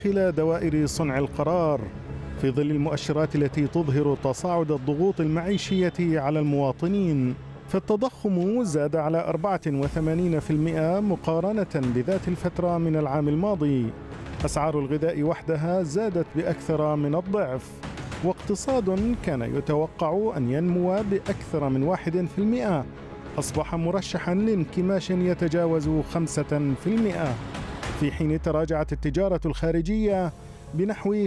خلال دوائر صنع القرار في ظل المؤشرات التي تظهر تصاعد الضغوط المعيشية على المواطنين. فالتضخم زاد على 84% مقارنة بذات الفترة من العام الماضي. أسعار الغذاء وحدها زادت بأكثر من الضعف، واقتصاد كان يتوقع أن ينمو بأكثر من 1% أصبح مرشحا لانكماش يتجاوز 5%، في حين تراجعت التجارة الخارجية بنحو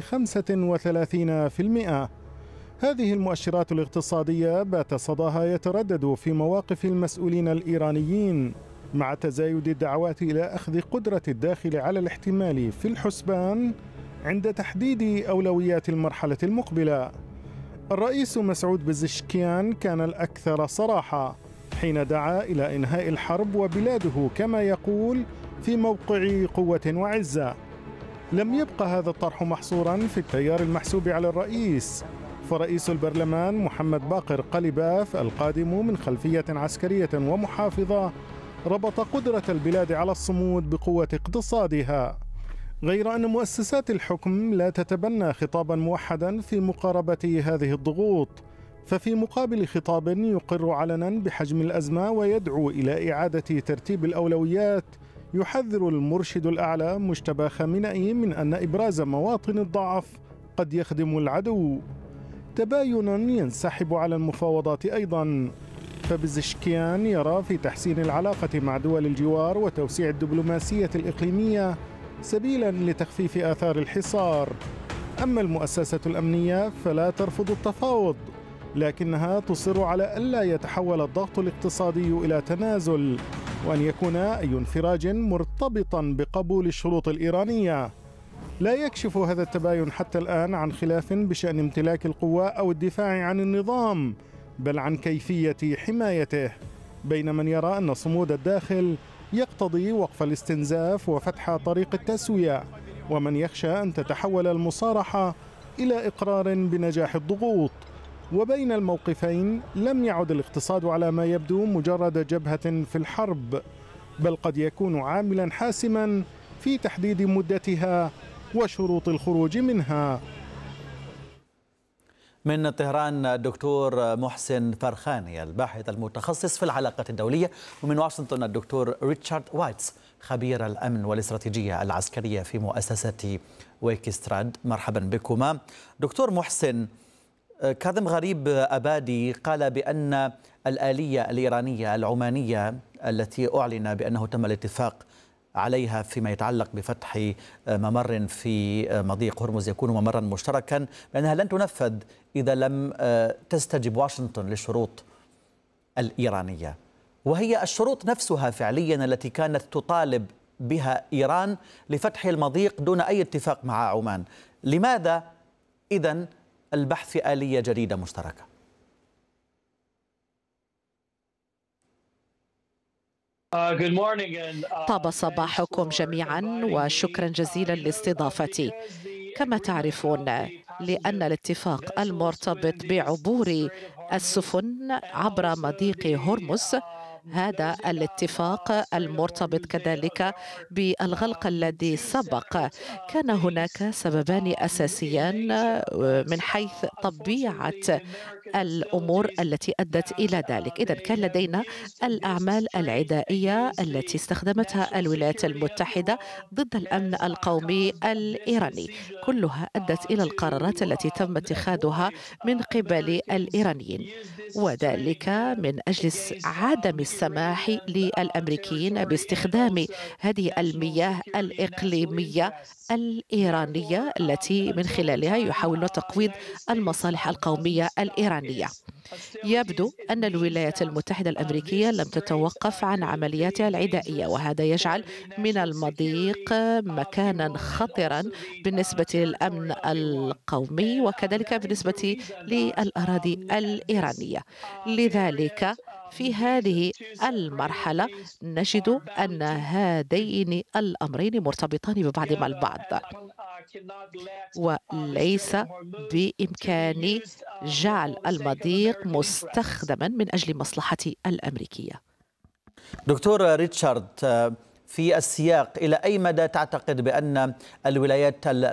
35%. هذه المؤشرات الاقتصادية بات صداها يتردد في مواقف المسؤولين الإيرانيين، مع تزايد الدعوات إلى أخذ قدرة الداخل على الاحتمال في الحسبان عند تحديد أولويات المرحلة المقبلة. الرئيس مسعود بزشكيان كان الأكثر صراحة حين دعا إلى إنهاء الحرب وبلاده كما يقول في موقع قوة وعزة. لم يبقى هذا الطرح محصورا في التيار المحسوب على الرئيس، فرئيس البرلمان محمد باقر قلباف القادم من خلفية عسكرية ومحافظة ربط قدرة البلاد على الصمود بقوة اقتصادها، غير أن مؤسسات الحكم لا تتبنى خطابا موحدا في مقاربة هذه الضغوط. ففي مقابل خطاب يقر علنا بحجم الأزمة ويدعو إلى إعادة ترتيب الأولويات، يحذر المرشد الأعلى مجتبى خامنئي من أن إبراز مواطن الضعف قد يخدم العدو. تباين ينسحب على المفاوضات أيضا، فبزشكيان يرى في تحسين العلاقة مع دول الجوار وتوسيع الدبلوماسية الإقليمية سبيلا لتخفيف آثار الحصار. أما المؤسسة الأمنية فلا ترفض التفاوض، لكنها تصر على ألا يتحول الضغط الاقتصادي إلى تنازل، وأن يكون أي انفراج مرتبطا بقبول الشروط الإيرانية. لا يكشف هذا التباين حتى الآن عن خلاف بشأن امتلاك القوة أو الدفاع عن النظام، بل عن كيفية حمايته، بين من يرى أن صمود الداخل يقتضي وقف الاستنزاف وفتح طريق التسوية، ومن يخشى أن تتحول المصارحة إلى إقرار بنجاح الضغوط. وبين الموقفين لم يعد الاقتصاد على ما يبدو مجرد جبهة في الحرب، بل قد يكون عاملا حاسما في تحديد مدتها وشروط الخروج منها. من طهران الدكتور محسن فرخاني الباحث المتخصص في العلاقات الدولية، ومن واشنطن الدكتور ريتشارد وايتس خبير الأمن والاستراتيجية العسكرية في مؤسسة ويكستراد. مرحبا بكما. دكتور محسن، كاظم غريب أبادي قال بأن الآلية الإيرانية العمانية التي أعلن بأنه تم الاتفاق عليها فيما يتعلق بفتح ممر في مضيق هرمز يكون ممرا مشتركا، بأنها لن تنفذ إذا لم تستجب واشنطن للشروط الإيرانية، وهي الشروط نفسها فعليا التي كانت تطالب بها إيران لفتح المضيق دون أي اتفاق مع عمان. لماذا إذن البحث في آلية جديدة مشتركة؟ طاب صباحكم جميعا وشكرا جزيلا لاستضافتي. كما تعرفون، لأن الاتفاق المرتبط بعبور السفن عبر مضيق هرمز، هذا الاتفاق المرتبط كذلك بالغلق الذي سبق، كان هناك سببان أساسيان من حيث طبيعة الأمور التي أدت إلى ذلك. إذن كان لدينا الأعمال العدائية التي استخدمتها الولايات المتحدة ضد الأمن القومي الإيراني، كلها أدت إلى القرارات التي تم اتخاذها من قبل الإيرانيين، وذلك من أجل عدم السماح للأمريكيين باستخدام هذه المياه الإقليمية الإيرانية التي من خلالها يحاولون تقويض المصالح القومية الإيرانية. يبدو أن الولايات المتحدة الأمريكية لم تتوقف عن عملياتها العدائية، وهذا يجعل من المضيق مكانا خطرا بالنسبة للأمن القومي وكذلك بالنسبة للأراضي الإيرانية. لذلك في هذه المرحلة نجد أن هذين الأمرين مرتبطان ببعضهما البعض، وليس بإمكان جعل المضيق مستخدما من أجل مصلحة الأمريكية. دكتور ريتشارد، في السياق، إلى أي مدى تعتقد بأن الولايات